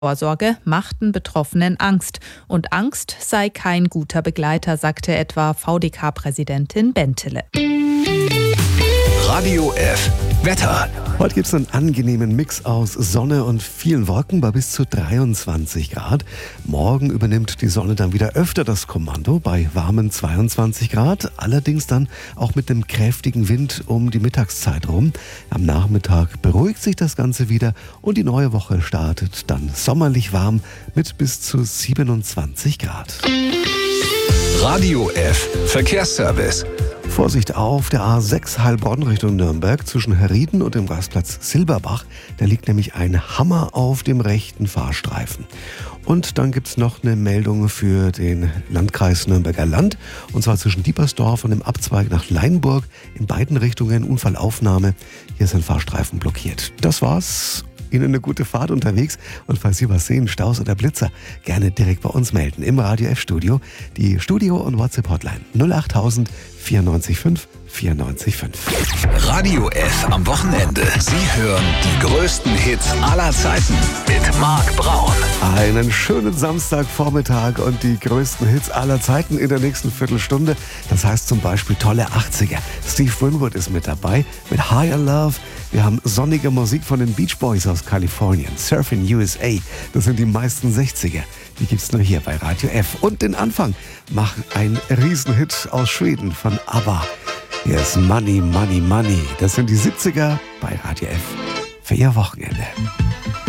Vorsorge machten Betroffenen Angst. Und Angst sei kein guter Begleiter, sagte etwa VDK-Präsidentin Bentele. Radio F Wetter. Heute gibt es einen angenehmen Mix aus Sonne und vielen Wolken bei bis zu 23 Grad. Morgen übernimmt die Sonne dann wieder öfter das Kommando bei warmen 22 Grad. Allerdings dann auch mit einem kräftigen Wind um die Mittagszeit rum. Am Nachmittag beruhigt sich das Ganze wieder und die neue Woche startet dann sommerlich warm mit bis zu 27 Grad. Radio F Verkehrsservice. Vorsicht auf der A6 Heilbronn Richtung Nürnberg zwischen Herrieden und dem Rastplatz Silberbach. Da liegt nämlich ein Hammer auf dem rechten Fahrstreifen. Und dann gibt es noch eine Meldung für den Landkreis Nürnberger Land. Und zwar zwischen Diepersdorf und dem Abzweig nach Leinburg. In beiden Richtungen Unfallaufnahme. Hier ist ein Fahrstreifen blockiert. Das war's. Ihnen eine gute Fahrt unterwegs und falls Sie was sehen, Staus oder Blitzer, gerne direkt bei uns melden im Radio F-Studio. Die Studio- und WhatsApp-Hotline 08000 94 5 94 5. Radio F am Wochenende. Sie hören die größten Hits aller Zeiten mit Marc Braun. Einen schönen Samstagvormittag und die größten Hits aller Zeiten in der nächsten Viertelstunde. Das heißt zum Beispiel tolle 80er. Steve Winwood ist mit dabei mit Higher Love. Wir haben sonnige Musik von den Beach Boys aus Kalifornien. Surfing USA, das sind die meisten 60er. Die gibt's nur hier bei Radio F. Und den Anfang macht ein Riesenhit aus Schweden von ABBA. Hier ist Money, Money, Money. Das sind die 70er bei Radio F für Ihr Wochenende.